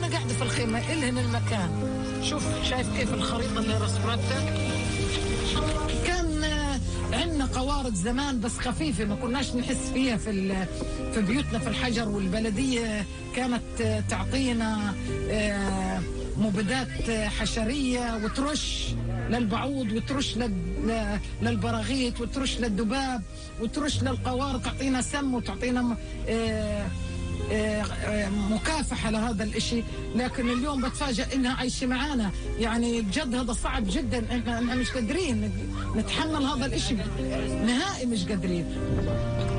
وانا قاعده في الخيمه الهن المكان. شوف شايف كيف الخريطه اللي رسمتها؟ كان عندنا قوارض زمان بس خفيفه ما كناش نحس فيها في بيوتنا في الحجر، والبلديه كانت تعطينا مبيدات حشريه وترش للبعوض وترش للبراغيث وترش للذباب وترش للقوارض، تعطينا سم وتعطينا مكافحة لهذا الاشي. لكن اليوم بتفاجأ انها عايشة معانا، يعني بجد هذا صعب جدا، احنا مش قادرين نتحمل هذا الاشي نهائي، مش قادرين.